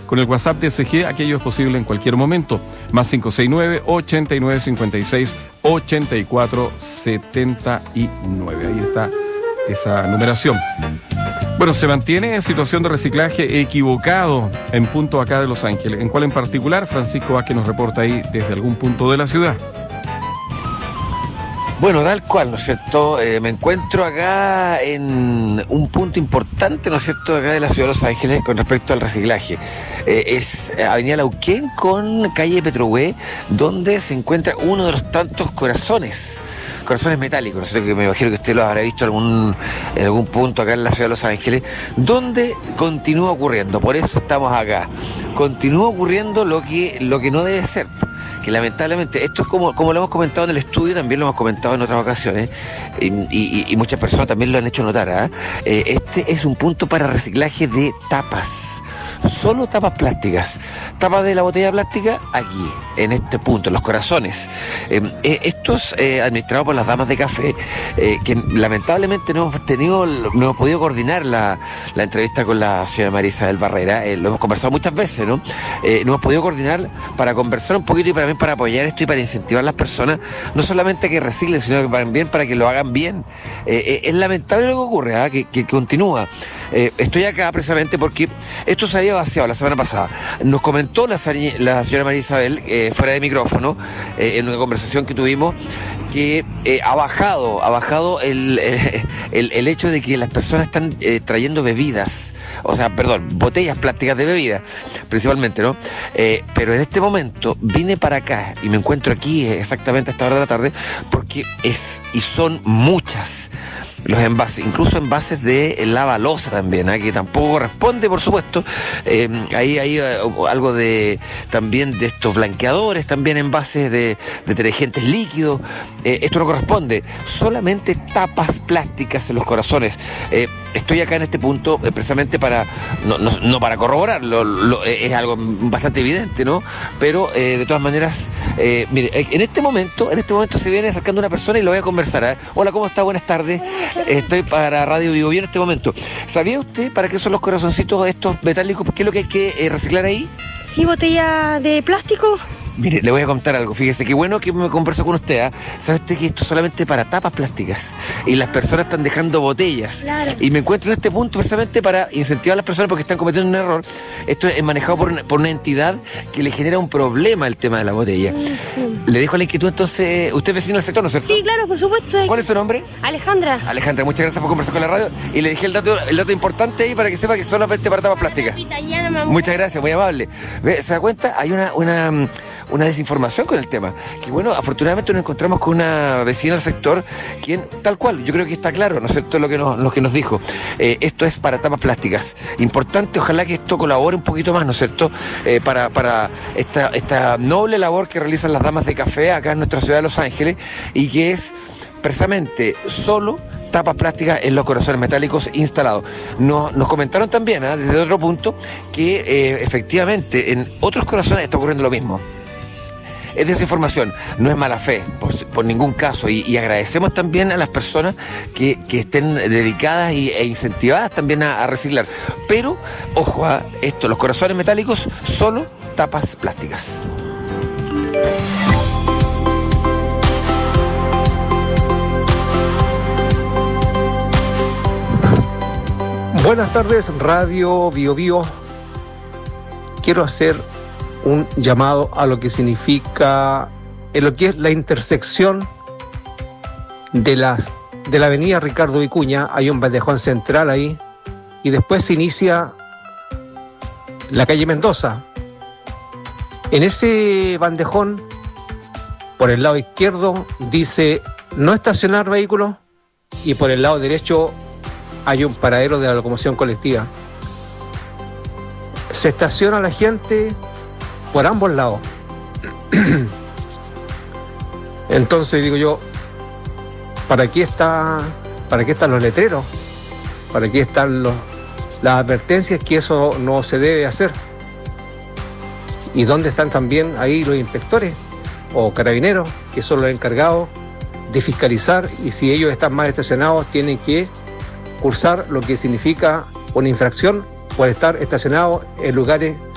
Con el WhatsApp de SG, aquello es posible en cualquier momento. Más 569-8956-8479. Ahí está esa numeración. Bueno, se mantiene en situación de reciclaje equivocado en punto acá de Los Ángeles. ¿En cuál en particular? Francisco Vázquez nos reporta ahí desde algún punto de la ciudad. Bueno, tal cual, ¿no es cierto? Me encuentro acá en un punto importante, ¿no es cierto?, acá de la ciudad de Los Ángeles con respecto al reciclaje. Es Avenida Lauquén con calle Petrohue, donde se encuentra uno de los tantos corazones metálicos, ¿no es cierto?, que me imagino que usted lo habrá visto en algún punto acá en la ciudad de Los Ángeles, donde continúa ocurriendo, por eso estamos acá. Continúa ocurriendo lo que no debe ser. Que lamentablemente, esto es como lo hemos comentado en el estudio, también lo hemos comentado en otras ocasiones, y muchas personas también lo han hecho notar, este es un punto para reciclaje de tapas. Solo tapas plásticas. Tapas de la botella plástica aquí, en este punto, en los corazones. Esto es administrado por las damas de café, que lamentablemente no hemos podido coordinar la entrevista con la señora María Isabel Barrera. Lo hemos conversado muchas veces, ¿no? No hemos podido coordinar para conversar un poquito y también para apoyar esto y para incentivar a las personas, no solamente a que reciclen, sino que para que lo hagan bien. Es lamentable lo que ocurre, que continúa. Estoy acá precisamente porque esto se había vaciado la semana pasada. Nos comentó la señora María Isabel, fuera de micrófono, en una conversación que tuvimos, que ha bajado el hecho de que las personas están trayendo bebidas, botellas plásticas de bebida, principalmente, ¿no? Pero en este momento vine para acá y me encuentro aquí exactamente a esta hora de la tarde porque son muchas los envases, incluso envases de lavaloza también, que tampoco corresponde, por supuesto. Ahí hay algo también de estos blanqueadores, también envases de detergentes líquidos. Esto no corresponde, solamente tapas plásticas en los corazones. Estoy acá en este punto precisamente para, no para corroborarlo, es algo bastante evidente, ¿no? Pero de todas maneras, mire, en este momento se viene acercando una persona y lo voy a conversar. Hola, ¿cómo está? Buenas tardes. Estoy para Radio Vivo Bien en este momento. ¿Sabía usted para qué son los corazoncitos estos metálicos? ¿Qué es lo que hay que reciclar ahí? Sí, botella de plástico. Mire, le voy a contar algo. Fíjese, qué bueno que me converso con usted. ¿Sabe usted que esto es solamente para tapas plásticas? Y las personas están dejando botellas. Claro. Y me encuentro en este punto precisamente para incentivar a las personas porque están cometiendo un error. Esto es manejado por una entidad que le genera un problema el tema de la botella. Sí. Le dejo la inquietud entonces. Usted es vecino del sector, ¿no es cierto? Sí, claro, por supuesto. ¿Cuál es su nombre? Alejandra. Alejandra, muchas gracias por conversar con la radio. Y le dejé el dato importante ahí para que sepa que solamente para tapas plásticas. Muchas gracias, muy amable. ¿Se da cuenta? Hay una desinformación con el tema. Que bueno, afortunadamente nos encontramos con una vecina del sector, quien, tal cual, yo creo que está claro, ¿no es cierto?, lo que nos dijo. Esto es para tapas plásticas. Importante, ojalá que esto colabore un poquito más, ¿no es cierto?, para esta noble labor que realizan las damas de café acá en nuestra ciudad de Los Ángeles, y que es precisamente solo tapas plásticas en los corazones metálicos instalados. Nos comentaron también, desde otro punto, que efectivamente en otros corazones está ocurriendo lo mismo. Es desinformación, no es mala fe, por ningún caso, y agradecemos también a las personas que estén dedicadas e incentivadas también a reciclar. Pero, ojo a esto, los corazones metálicos, solo tapas plásticas. Buenas tardes, Radio Bio Bio. Quiero hacer un llamado a lo que significa, en lo que es la intersección de la avenida Ricardo Vicuña. Hay un bandejón central ahí y después se inicia la calle Mendoza. En ese bandejón, por el lado izquierdo dice no estacionar vehículos y por el lado derecho hay un paradero de la locomoción colectiva. Se estaciona la gente por ambos lados. Entonces digo yo, ¿para qué están los letreros? ¿Para qué están las advertencias que eso no se debe hacer? ¿Y dónde están también ahí los inspectores o carabineros, que son los encargados de fiscalizar? Y si ellos están mal estacionados, tienen que cursar lo que significa una infracción por estar estacionados en lugares